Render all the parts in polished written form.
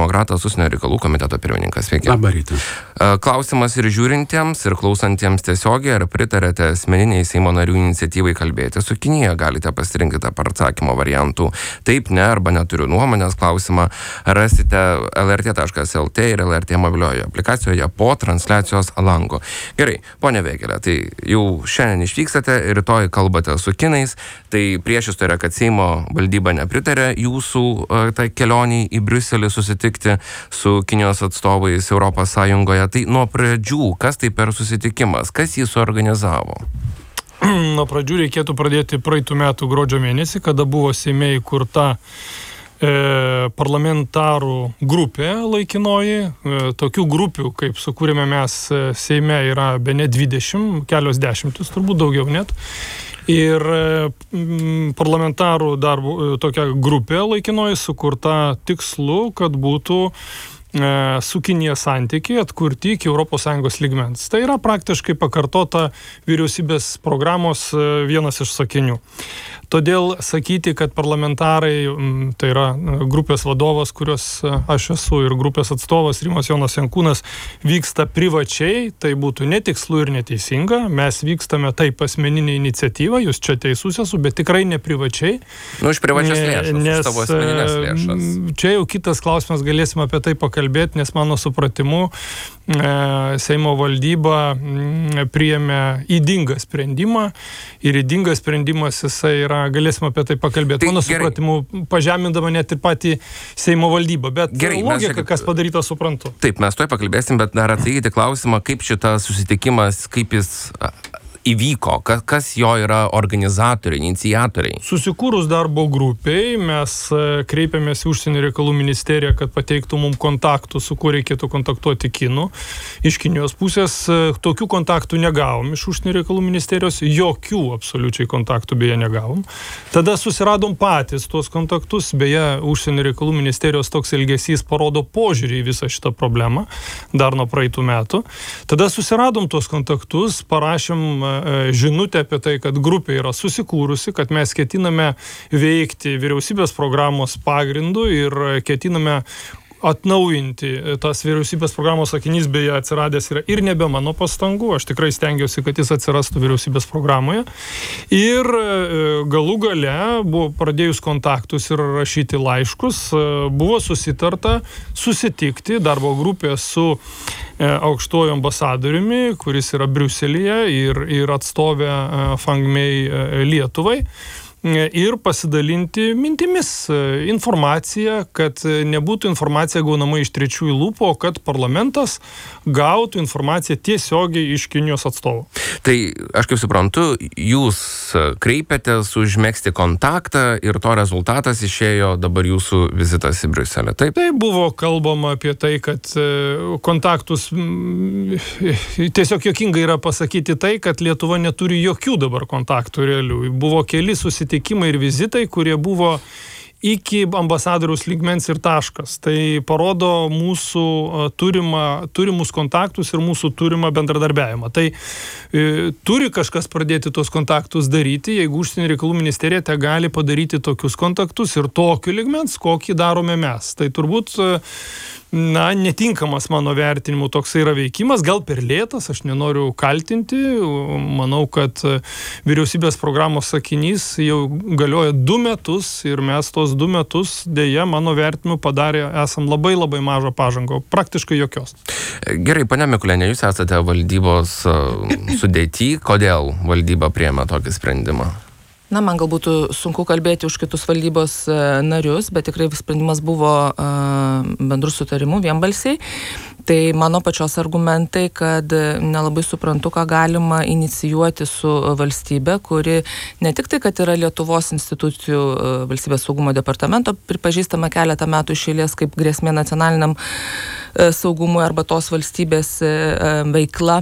socialdemokratas, užsienio reikalų komiteto pirmininkas. Sveiki. Labą rytą. Klausimas ir žiūrintiems, ir klausantiems tiesiogiai, ar pritarėte asmeniniai Seimo narių iniciatyvai kalbėti su Kinija, galite pasirinkti per atsakymo variantų taip, ne, arba neturiu nuomonės klausimą. Rasite lrt.lt ir LRT mobilioje aplikacijoje po transliacijos langu. Gerai, ponia Vėgėlė, tai jau šiandien išvykstate ir rytoj kalbate su kinais, tai priešistorė, kad Seimo valdyba nepritarė jūsų tai kelioniai į Briuselį susitikti su Kinijos atstovais Europos Sąjungoje. Tai nuo pradžių, kas tai per susitikimas, kas jį suorganizavo? Nuo pradžių reikėtų pradėti praeitų metų gruodžio mėnesį, kada buvo Seime įkurta parlamentarų grupė laikinoji. Tokių grupių, kaip sukūrėme mes Seime, yra bene 20, kelios dešimtis, turbūt daugiau net. Ir parlamentarų darbo tokia grupė laikinoji sukurta tikslu, kad būtų su Kinija santykiai atkurti iki ES lygmens. Tai yra praktiškai pakartota vyriausybės programos vienas iš sakinių. Todėl sakyti, kad parlamentarai, tai yra grupės vadovas, kurios aš esu, ir grupės atstovas Rimas Jonas Jankūnas, vyksta privačiai, tai būtų netikslu ir neteisinga. Mes vykstame taip asmeninė iniciatyva, jūs čia teisus esu, bet tikrai ne privačiai. Iš privačias lėšas, savo asmeninės lėšas. Čia jau kitas klausimas, galėsime apie tai pakalbėti, nes mano supratimu Seimo valdyba priėmė ydingą sprendimą ir ydingas sprendimas jisai yra, galėsime apie tai pakalbėti. Mano supratimu, pažemindama net ir patį Seimo valdybą, bet logika, kas padaryta, suprantu. Taip, mes tuoj pakalbėsim, bet dar atsakyti klausimą, kaip šitas susitikimas, kaip jis įvyko, kas jo yra organizatoriai, iniciatoriai. Susikūrus darbo grupiai, mes kreipėmės į užsienio reikalų ministeriją, kad pateiktų mums kontaktų, su kuo reikėtų kontaktuoti kinų. Iš Kinijos pusės tokių kontaktų negavom iš užsienio reikalų ministerijos, jokių absoliučiai kontaktų beje negavom. Tada susiradom patys tuos kontaktus, beje, užsienio reikalų ministerijos toks elgesys parodo požiūrį į visą šitą problemą, dar nuo praeitų metų. Tada susiradom tuos kontaktus, parašėm žinutę apie tai, kad grupė yra susikūrusi, kad mes ketiname veikti vyriausybės programos pagrindu ir ketiname atnaujinti tas vyriausybės programos sakinys, beje, atsiradęs yra ir nebe mano pastangų, aš tikrai stengiausi, kad jis atsirastų vyriausybės programoje. Ir galų gale buvo pradėjus kontaktus ir rašyti laiškus, buvo susitarta susitikti darbo grupė su aukštuoju ambasadoriumi, kuris yra Briuselyje ir atstovė Fang Mei Lietuvai. Ir pasidalinti mintimis, informacija, kad nebūtų informacija gaunama iš trečiųjų lūpų, o kad parlamentas gautų informaciją tiesiogiai iš Kinijos atstovų. Tai aš kaip suprantu, jūs kreipėtės užmegzti kontaktą ir to rezultatas išėjo dabar jūsų vizitas į Briuselį, taip? Tai buvo kalbama apie tai, kad kontaktus, tiesiog juokinga yra pasakyti tai, kad Lietuva neturi jokių dabar kontaktų realių. Buvo keli susitikimai ir vizitai, kurie buvo iki ambasadoriaus lygmens ir taškas. Tai parodo mūsų turimus kontaktus ir mūsų turimą bendradarbiavimą. Tai turi kažkas pradėti tos kontaktus daryti, jeigu užsienio reikalų ministerija te gali padaryti tokius kontaktus ir tokiu lygmens, kokį darome mes. Tai turbūt netinkamas mano vertinimu toks yra veikimas, gal per lėtas, aš nenoriu kaltinti, manau, kad vyriausybės programos sakinys jau galioja 2 metus ir mes tos 2 metus dėja mano vertinimu esam labai mažą pažangą, praktiškai jokios. Gerai, ponia Mikulėniene, jūs esate valdybos sudėty, kodėl valdyba priėmė tokį sprendimą? Man galbūt sunku kalbėti už kitus valdybos narius, bet tikrai sprendimas buvo bendrų sutarimų, vienbalsiai. Tai mano pačios argumentai, kad nelabai suprantu, ką galima inicijuoti su valstybe, kuri ne tik tai, kad yra Lietuvos institucijų valstybės saugumo departamento pripažįstama keletą metų iš eilės kaip grėsmė nacionaliniam saugumui arba tos valstybės veikla.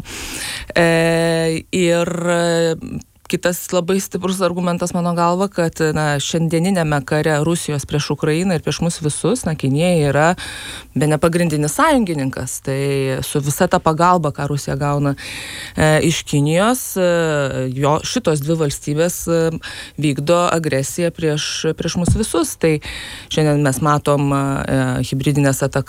Ir kitas labai stiprus argumentas mano galva, kad šiandieninėme kare Rusijos prieš Ukrainą ir prieš mus visus, Kinija yra bene pagrindinis sąjungininkas. Tai su visa ta pagalba, ką Rusija gauna iš Kinijos, šitos 2 valstybės vykdo agresiją prieš mus visus. Tai šiandien mes matom hibridinės atakas